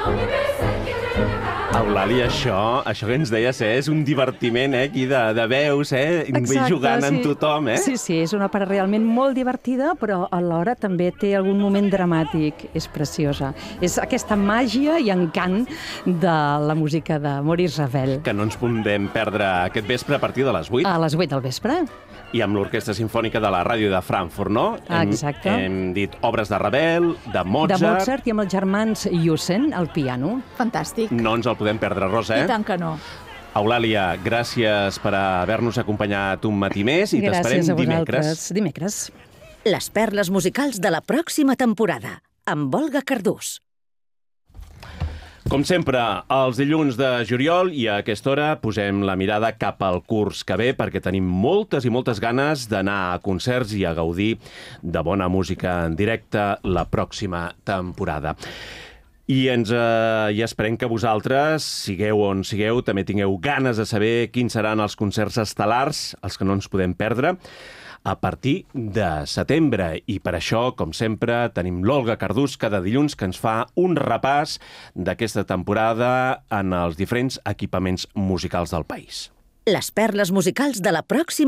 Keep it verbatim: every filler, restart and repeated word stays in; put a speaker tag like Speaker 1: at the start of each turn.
Speaker 1: Eulàlia, això, això que ens deies, eh, és un divertiment, eh, aquí de, de veus, eh, Exacte, jugant sí. amb tothom, eh?
Speaker 2: Sí, sí, és una part realment molt divertida, però alhora també té algun moment dramàtic. És preciosa. És aquesta màgia i encant de la música de Maurice Ravel.
Speaker 1: Que no ens podem perdre aquest vespre a partir de les vuit.
Speaker 2: A les vuit del vespre.
Speaker 1: I amb l'Orquestra Simfònica de la Ràdio de Frankfurt, no?
Speaker 2: Exacte.
Speaker 1: Hem, hem dit obres de Ravel, de Mozart...
Speaker 2: De Mozart i amb els germans Jussen, al piano.
Speaker 3: Fantàstic.
Speaker 1: No ens el podem perdre, Rosa, eh?
Speaker 3: I tant que no.
Speaker 1: Eulàlia, gràcies per haver-nos acompanyat un matí més i t'esperem dimecres.
Speaker 2: Dimecres.
Speaker 4: Les perles musicals de la pròxima temporada, amb Olga Cardús.
Speaker 1: Com sempre, els dilluns de juliol i a aquesta hora posem la mirada cap al curs que ve perquè tenim moltes i moltes ganes d'anar a concerts i a gaudir de bona música en directe la pròxima temporada. I ens eh, i esperem que vosaltres, sigueu on sigueu, també tingueu ganes de saber quins seran els concerts estel·lars, els que no ens podem perdre, a partir de setembre. I per això, com sempre, tenim l'Olga Cardús cada dilluns que ens fa un repàs d'aquesta temporada en els diferents equipaments musicals del país.
Speaker 4: Les perles musicals de la pròxima